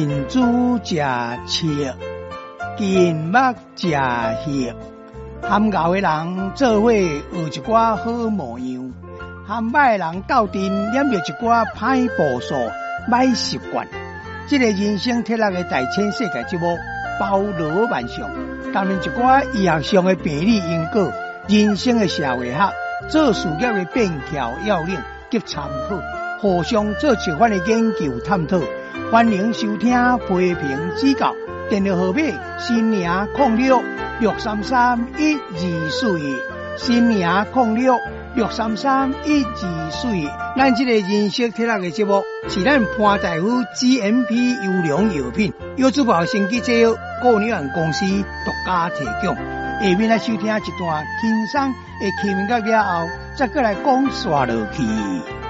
近朱食赤，近目食血。含牛的人做伙学一寡好模样，含歹人斗阵染着一寡歹步数、歹习惯。这个人生铁六的大千世界节目包罗万象，谈论一寡医学上的病理因果、人生的社会学、做事业的便条要领及参考，互相做一番的研究探讨。欢迎收听批评指教，电话号码新名06633124，新名06633124。咱这个人生铁六的节目是咱潘大夫 GMP 优良药品，由珠宝生机制药顾问有限公司独家提供。下面来收听一段轻松的气氛了后，再过来讲煞落去。